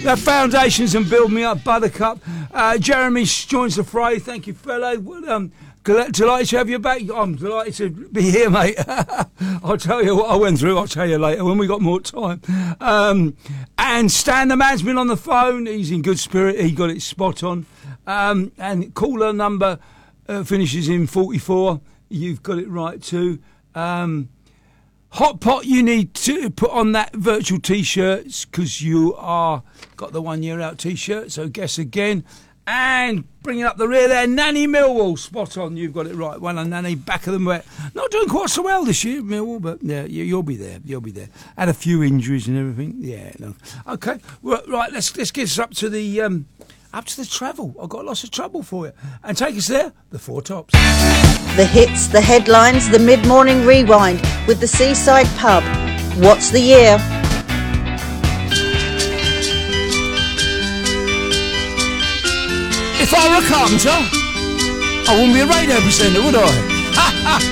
The Foundations and Build Me Up, Buttercup. Jeremy joins the fray. Thank you, fella. Delighted to have you back. I'm delighted to be here, mate. I'll tell you what I went through. I'll tell you later when we got more time. And Stan, the man's been on the phone. He's in good spirit. He got it spot on. And caller number finishes in 44. You've got it right too. Hot Pot, you need to put on that virtual T-shirts because you are got the 1 year out T-shirt. So guess again. And bringing up the rear there, Nanny Millwall, spot on. You've got it right. Well done, Nanny. Back of them wet. Not doing quite so well this year, Millwall, but yeah, you'll be there. You'll be there. Had a few injuries and everything. Yeah. No. Okay. Right. Let's get us up to the travel. I've got lots of trouble for you. And take us there. The Four Tops. The hits, the headlines, the mid-morning rewind with the Seaside Pub. What's the year? If I were a carpenter, I wouldn't be a radio presenter, would I?